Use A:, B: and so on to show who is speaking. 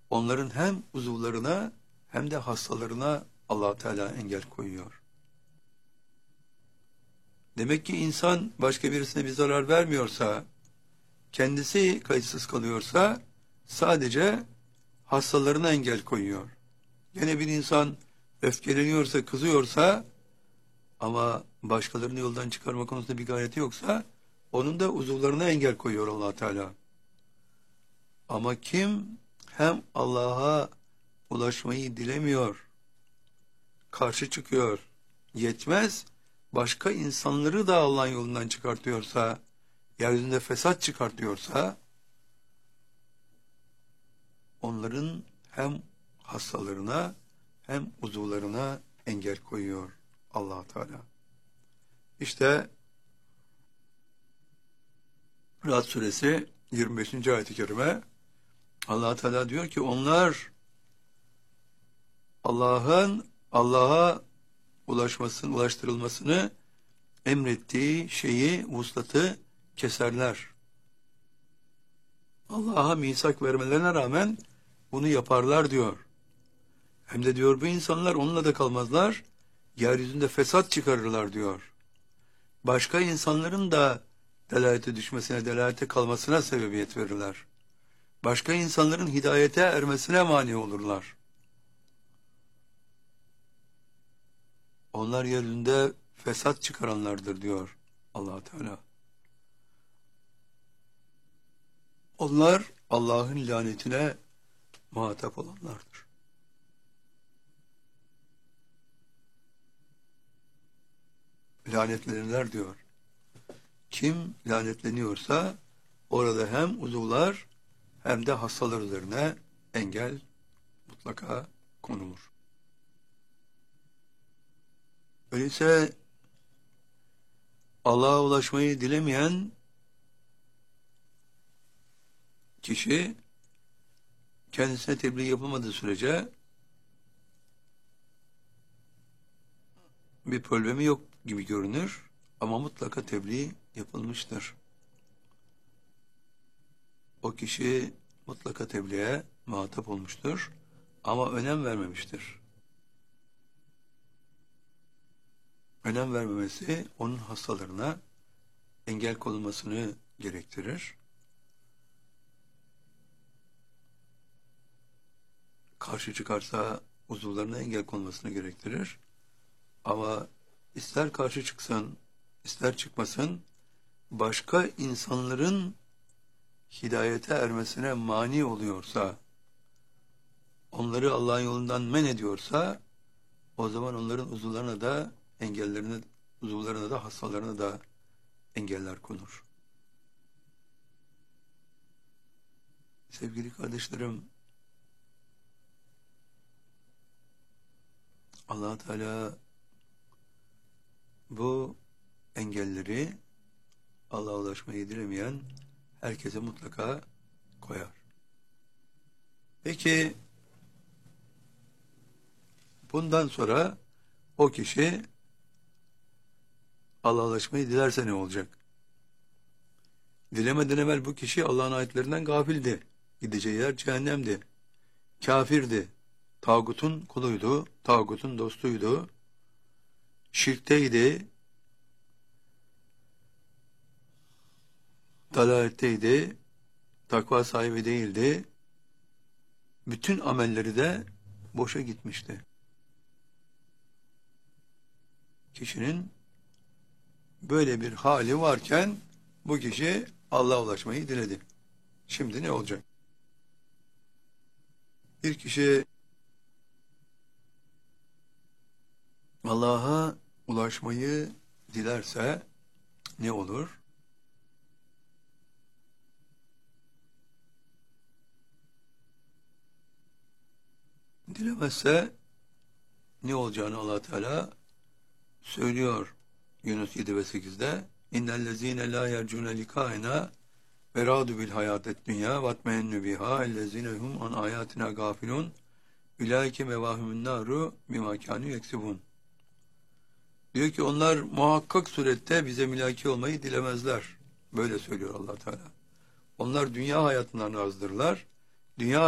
A: onların hem uzuvlarına hem de hastalarına Allah Teala engel koyuyor. Demek ki insan başka birisine bir zarar vermiyorsa, kendisi kayıtsız kalıyorsa sadece hastalarına engel koyuyor. Yine bir insan öfkeleniyorsa, kızıyorsa ama başkalarını yoldan çıkarma konusunda bir gayreti yoksa onun da uzuvlarına engel koyuyor Allah Teala. Ama kim hem Allah'a ulaşmayı dilemiyor, karşı çıkıyor, yetmez, başka insanları da Allah'ın yolundan çıkartıyorsa, yeryüzünde fesat çıkartıyorsa, onların hem hastalarına hem uzuvlarına engel koyuyor Allah Teala. İşte Ra'd suresi 25. ayet-i kerime Allah Teala diyor ki onlar Allah'a ulaştırılmasını emrettiği şeyi, vuslatı keserler. Allah'a misak vermelerine rağmen bunu yaparlar diyor. Hem de diyor bu insanlar onunla da kalmazlar, yeryüzünde fesat çıkarırlar diyor. Başka insanların da delalete düşmesine, delalete kalmasına sebebiyet verirler. Başka insanların hidayete ermesine mani olurlar. Onlar yeryüzünde fesat çıkaranlardır diyor Allah Teala. Onlar Allah'ın lanetine muhatap olanlardır. Lanetlenirler diyor. Kim lanetleniyorsa orada hem uzuvlar hem de hastalar üzerine engel mutlaka konulur. Öyleyse Allah'a ulaşmayı dilemeyen kişi kendisine tebliğ yapılmadığı sürece bir problemi yok gibi görünür ama mutlaka tebliğ yapılmıştır. O kişi mutlaka tebliğe muhatap olmuştur ama önem vermemiştir. Önem vermemesi onun hastalarına engel konulmasını gerektirir. Karşı çıkarsa uzuvlarına engel konulmasını gerektirir. Ama ister karşı çıksın, ister çıkmasın, başka insanların hidayete ermesine mani oluyorsa, onları Allah'ın yolundan men ediyorsa, o zaman onların uzuvlarına da hastalarına da engeller konur. Sevgili kardeşlerim, Allah Teala bu engelleri Allah'a ulaşmayı dilemeyen herkese mutlaka koyar. Peki bundan sonra o kişi Allah'a ulaşmayı dilerse ne olacak? Dilemeden evvel bu kişi Allah'ın ayetlerinden gafildi. Gideceği yer cehennemdi. Kafirdi. Tağutun kuluydu. Tağutun dostuydu. Şirkteydi. Dalaletteydi. Takva sahibi değildi. Bütün amelleri de boşa gitmişti. Kişinin böyle bir hali varken bu kişi Allah'a ulaşmayı diledi. Şimdi ne olacak? Bir kişi Allah'a ulaşmayı dilerse ne olur? Dilemezse ne olacağını Allah Teala söylüyor Yunus 7 ve 8'de. İnnellezîne lâ yercûne likâina ve râdu bil hayâtet dünyâ vatmehennü bihâ ellezîne hum an âyâtina gâfilûn ülâike mevâhümün nâru bimâ kânû yeksibûn. Diyor ki onlar muhakkak surette bize mülaki olmayı dilemezler. Böyle söylüyor Allah Teala. Onlar dünya hayatından razdırlar. Dünya